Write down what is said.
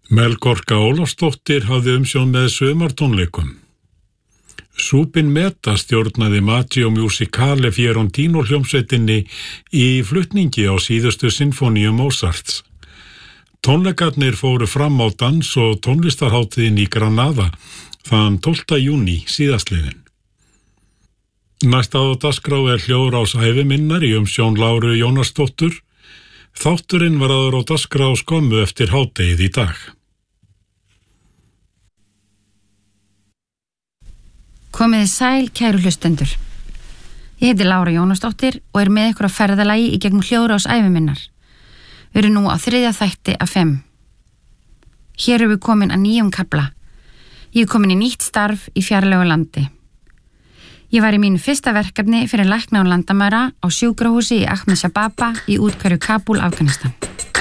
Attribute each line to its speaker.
Speaker 1: Melkorka Ólafsdóttir hafði umsjón með sumartónleikum. Zubin Mehta stjórnaði Maggio Musicale Fiorentino hljómsveitinni í flutningi á síðustu sinfóníu Mozarts. Tónleikarnir fóru fram á dans- og tónlistarhátíðin í Granada þann 12. júní síðastliðinn. Næsta á dagskrá hljóðrás æviminnar í umsjón Láru Jónasdóttur. Þátturinn var áður á dagskrá skömmu eftir hádegið í dag.
Speaker 2: Komiði sæl, kæru hlustendur. Ég heiti Lára Jónasdóttir og með ykkur á ferðalagi í gegnum hljóðrás æviminnar. Við erum nú á 3. þætti af 5. Hér erum við komin að 9. kafla. Ég er komin í nýtt starf í fjarlægu landi. Ég var í mínu fyrsta verkefni fyrir lækna á landamæra á sjúkrahúsi í Ahmed Shababa í úthverfu Kabul, Afganistan.